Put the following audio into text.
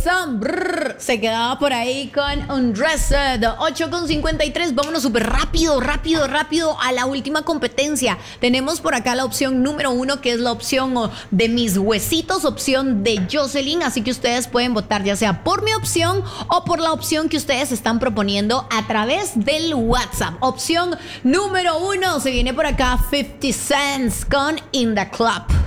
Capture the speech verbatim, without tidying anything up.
Jason brrr, se quedaba por ahí con Undressed. ocho con cincuenta y tres. Vámonos súper rápido, rápido, rápido a la última competencia. Tenemos por acá la opción número uno, que es la opción de mis huesitos, opción de Jocelyn. Así que ustedes pueden votar ya sea por mi opción o por la opción que ustedes están proponiendo a través del WhatsApp. Opción número uno, se viene por acá fifty Cents con In the Club.